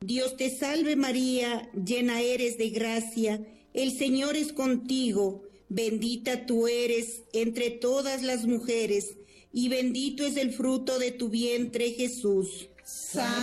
Dios te salve María, llena eres de gracia, el Señor es contigo, bendita tú eres entre todas las mujeres, y bendito es el fruto de tu vientre, Jesús.